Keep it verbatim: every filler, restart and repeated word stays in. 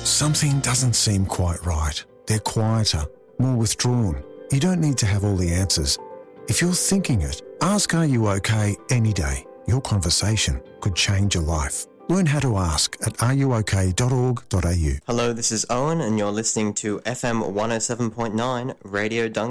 Something doesn't seem quite right. They're quieter, more withdrawn. You don't need to have all the answers. If you're thinking it, ask Are You OK any day. Your conversation could change your life. Learn how to ask at are you ok dot org dot a u. Hello, this is Owen and you're listening to F M one oh seven point nine Radio Duncan.